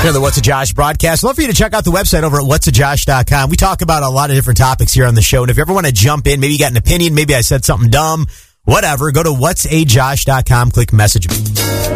Here, the What's a Josh broadcast. Love for you to check out the website over at whatsajosh.com. We talk about a lot of different topics here on the show. And if you ever want to jump in, maybe you got an opinion, maybe I said something dumb, whatever, go to whatsajosh.com, click message me.